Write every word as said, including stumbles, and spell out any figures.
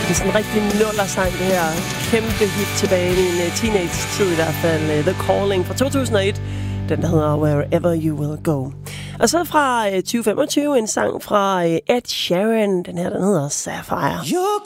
Det er sådan en rigtig nullersang, det her. Kæmpe hit tilbage i min uh, teenage-tid i hvert fald. Uh, The Calling fra to tusind og et. Den der hedder Wherever You Will Go. Og så fra uh, tyve femogtyve en sang fra uh, Ed Sheeran. Den her, den hedder Sapphire. You're